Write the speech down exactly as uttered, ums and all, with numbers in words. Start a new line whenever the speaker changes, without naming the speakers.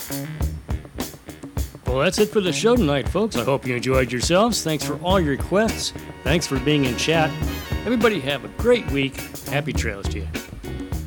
Well, that's it for the show tonight, folks. I hope you enjoyed yourselves. Thanks for all your requests. Thanks for being in chat. Everybody have a great week. Happy trails to you.